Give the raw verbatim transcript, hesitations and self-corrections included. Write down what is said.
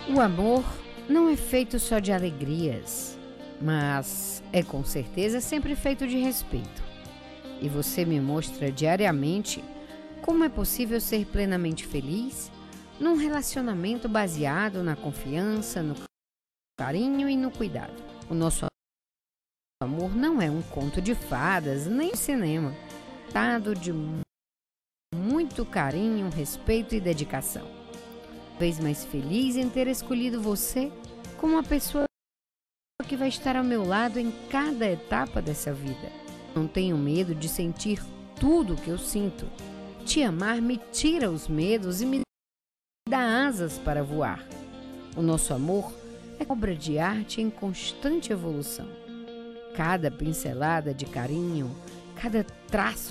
O amor não é feito só de alegrias, mas é com certeza sempre feito de respeito. E você me mostra diariamente como é possível ser plenamente feliz num relacionamento baseado na confiança, no carinho e no cuidado. O nosso amor não é um conto de fadas, nem cinema, dado de muito carinho, respeito e dedicação. Vez mais feliz em ter escolhido você como a pessoa que vai estar ao meu lado em cada etapa dessa vida. Não tenho medo de sentir tudo o que eu sinto. Te amar me tira os medos e me dá asas para voar. O nosso amor é obra de arte em constante evolução. Cada pincelada de carinho, cada traço